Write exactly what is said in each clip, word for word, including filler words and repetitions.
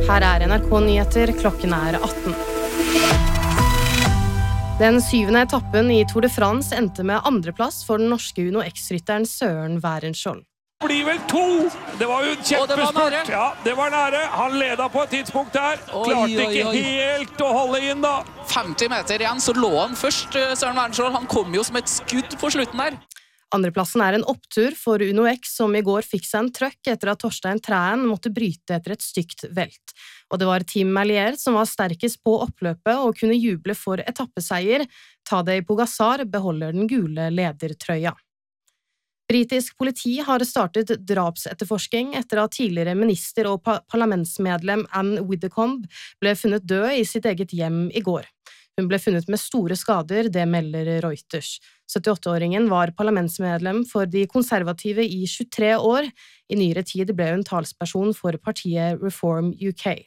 Her er N R K Nyheter, klokken er atten. Den syvende etappen i Tour de France endte med andreplass for den norske Uno X-rytteren Søren Wærenskjold. Det blir vel to! Det var jo en kjempespurt. Ja, det var nære. Han leda på et tidspunkt der. Klarte oi, oi, oi. ikke helt å holde inn da. femti meter igjen, så lå han først, Søren Wærenskjold. Han kom jo som et skudd på slutten der. Andreplassen er en opptur for Uno X, som i går fikk seg en trøkk etter at Torstein Træen måtte bryte etter et stygt velt. Og det var Team Merlier som var sterkest på oppløpet og kunne juble for etappeseier. Tadej Pogačar beholder den gule ledertrøya. Britisk politi har startet drapsetterforsking etter at tidligere minister og parlamentsmedlem Anne Widdecombe ble funnet død i sitt eget hjem i går. Hun ble funnet med store skader, det melder Reuters. syttiåtte-åringen var parlamentsmedlem for de konservative i tjuetre år. I nyere tid ble hun talsperson for partiet Reform U K.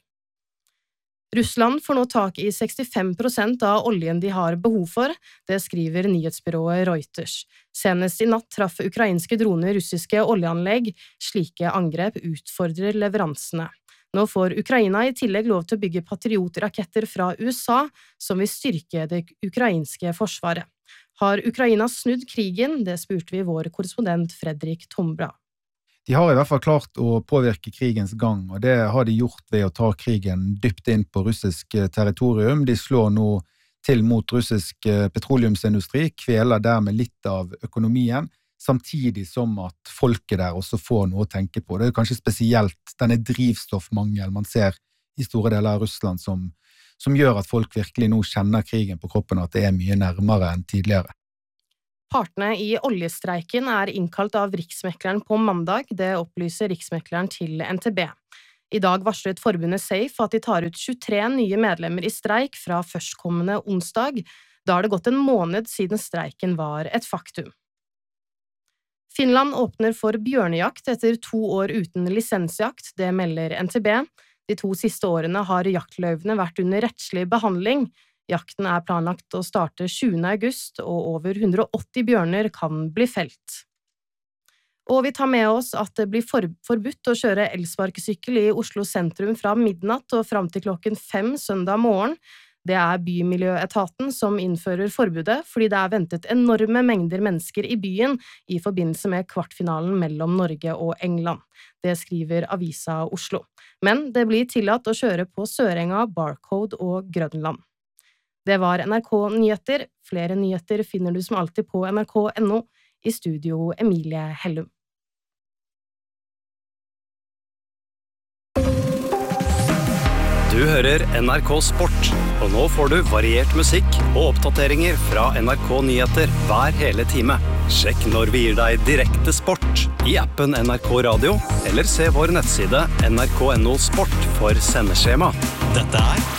Russland får nå tak i sekstifem prosent av oljen de har behov for, det skriver nyhetsbyrået Reuters. Senest i natt traff ukrainske droner russiske oljeanlegg, slike angrep utfordrer leveransene. Nå får Ukraina i tillegg lov til å bygge patriotraketter fra U S A, som vil styrke det ukrainske forsvaret. Har Ukraina snudd krigen? Det spurte vi vår korrespondent Fredrik Tombra. De har i hvert fall klart å påvirke krigens gang, og det har de gjort ved å ta krigen dypt inn på russisk territorium. De slår nå til mot russisk petroleumsindustri, kveler dermed litt av økonomien, samtidig som at folket der også får noe å tenke på. Det er kanskje spesielt denne drivstoffmangel man ser i store deler av Russland, som, som gjør at folk virkelig nå kjenner krigen på kroppen, og at det er mye nærmere enn tidligere. Partene i oljestreiken er innkalt av Riksmekleren på mandag, det opplyser Riksmekleren til N T B. I dag varslet forbundet Safe at de tar ut tjuetre nye medlemmer i streik fra førstkommende onsdag. Da har det gått en måned siden streiken var et faktum. Finland åpner for bjørnejakt etter to år uten lisensjakt, det melder N T B. De to siste årene har jaktløyvene vært under rettslig behandling. Jakten er planlagt å starte tjuende august, og over hundre og åtti bjørner kan bli felt. Og vi tar med oss at det blir forbudt å kjøre elsparkesykkel i Oslo sentrum fra midnatt og fram til klokken fem søndag morgen. Det er Bymiljøetaten som innfører forbudet, fordi det er ventet enorme mengder mennesker i byen i forbindelse med kvartfinalen mellom Norge og England. Det skriver Avisa Oslo. Men det blir tillatt å kjøre på Sørenga, Barcode og Grønland. Det var N R K Nyheter. Flere nyheter finner du som alltid på N R K punktum N O. I studio Emilie Hellum. Du hører N R K Sport, og nå får du variert musikk og oppdateringer fra N R K Nyheter hver hele time. Sjekk når vi gir deg direkte sport i appen N R K Radio, eller se vår nettside N R K punktum N O Sport for sendeskjema. Dette er